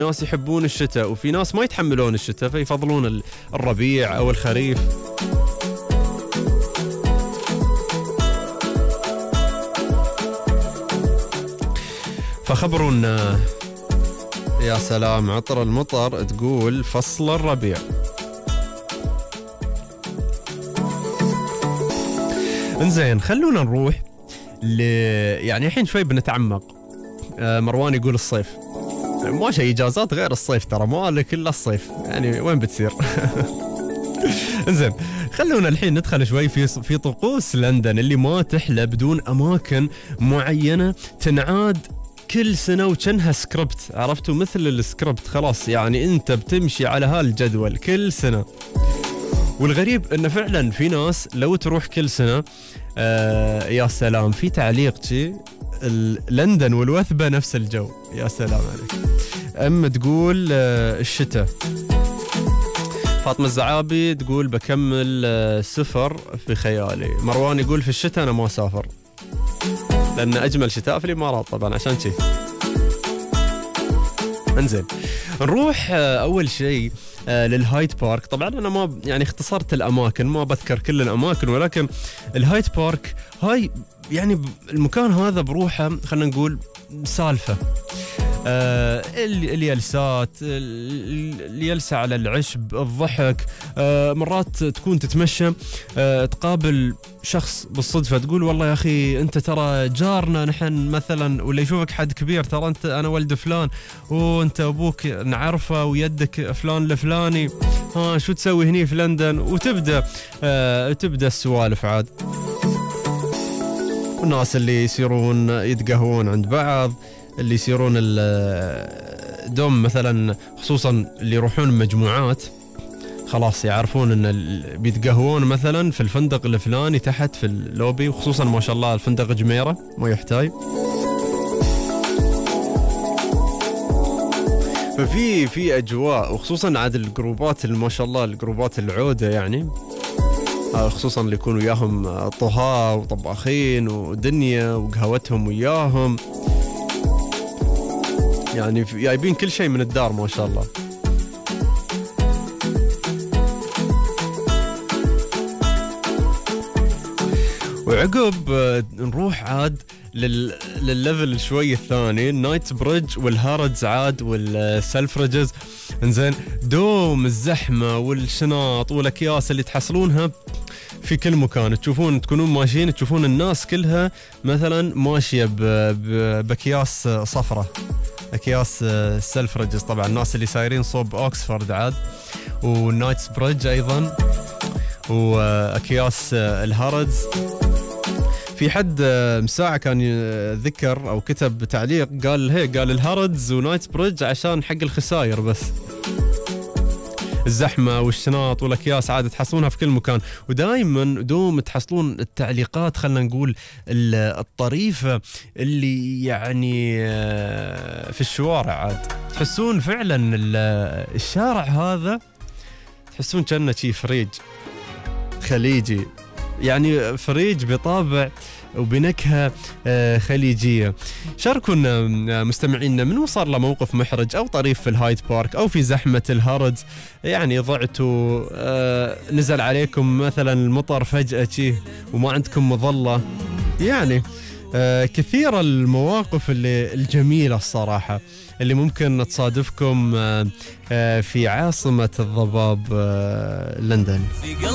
ناس يحبون الشتاء وفي ناس ما يتحملون الشتاء فيفضلون الربيع أو الخريف. فخبرونا. يا سلام، عطر المطر تقول فصل الربيع. انزين، خلونا نروح يعني الحين شوي بنتعمق. مروان يقول الصيف ما شيء إجازات غير الصيف، ترى ما لك إلا الصيف، يعني وين بتصير؟ انزين، خلونا الحين ندخل شوي في طقوس لندن اللي ما تحلى بدون أماكن معينة تنعاد كل سنة وكأنها سكريبت، عرفتوا؟ مثل السكريبت، خلاص يعني أنت بتمشي على هالجدول كل سنة. والغريب أنه فعلا في ناس لو تروح كل سنة يا سلام، في تعليق شي لندن والوثبة نفس الجو. يا سلام عليك. أم تقول الشتاء. فاطمة الزعابي تقول بكمل سفر في خيالي. مروان يقول في الشتاء أنا ما أسافر لأن أجمل شتاء في الإمارات طبعا عشان شي. انزين، نروح أول شيء للهايد بارك. طبعا أنا ما يعني اختصرت الأماكن، ما بذكر كل الأماكن، ولكن الهايد بارك هاي يعني المكان هذا بروحه خلينا نقول سالفة. اليلسات، اليلسة على العشب، الضحك. مرات تكون تتمشى تقابل شخص بالصدفة تقول والله يا أخي أنت ترى جارنا نحن مثلا، ولا يشوفك حد كبير ترى أنا ولد فلان وأنت أبوك نعرفه ويدك فلان الفلاني، ها شو تسوي هني في لندن؟ وتبدأ السوالف عاد. والناس اللي يصيرون يتقهوون عند بعض، اللي يصيرون دوم مثلا، خصوصا اللي يروحون مجموعات خلاص يعرفون ان بيتقهوون مثلا في الفندق الفلاني تحت في اللوبي، وخصوصا ما شاء الله الفندق جميرة ما يحتاج. ففي اجواء، وخصوصا عاد الجروبات ما شاء الله الجروبات العودة يعني، خصوصا اللي يكونوا وياهم طهاة وطباخين ودنيا وقهوتهم وياهم، يعني جايبين كل شيء من الدار ما شاء الله. وعقب نروح عاد للليفل شوي الثاني، النايت بريدج والهاردز عاد والسلفرجز. انزين، دوم الزحمة والشناط والأكياس اللي تحصلونها في كل مكان. تكونون ماشيين تشوفون الناس كلها مثلا ماشية بأكياس صفرة، أكياس السلفرجز طبعا، الناس اللي سايرين صوب أوكسفورد عاد، والنايتس بريدج أيضا، وأكياس الهاردز. في حد مساعة كان ذكر أو كتب تعليق قال الهاردز ونايتس بريدج عشان حق الخساير بس، الزحمة والشناط والأكياس عادة تحصلونها في كل مكان. ودائما دوم تحصلون التعليقات خلنا نقول الطريفة اللي يعني في الشوارع عاد، تحسون فعلا الشارع هذا تحسون كأنه شي فريج خليجي، يعني فريج بطابع وبنكهة خليجية. شاركونا مستمعينا من صار له موقف محرج أو طريف في الهايد بارك أو في زحمة الهاردز، يعني ضعتوا نزل عليكم مثلا المطر فجأة وما عندكم مظلة، يعني كثيرة المواقف الجميلة الصراحة اللي ممكن تصادفكم في عاصمة الضباب لندن.